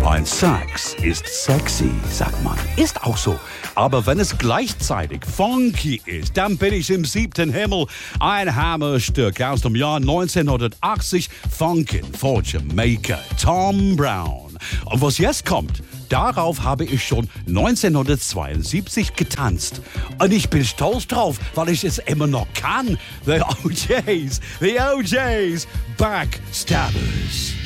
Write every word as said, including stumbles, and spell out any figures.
Ein Sax ist sexy, sagt man. Ist auch so. Aber wenn es gleichzeitig funky ist, dann bin ich im siebten Himmel. Ein Hammerstück aus dem Jahr neunzehnhundertachtzig. Funkin' for Jamaica. Tom Brown. Und was jetzt kommt, darauf habe ich schon neunzehnhundertzweiundsiebzig getanzt. Und ich bin stolz drauf, weil ich es immer noch kann. The O Js, the O Js, Backstabbers.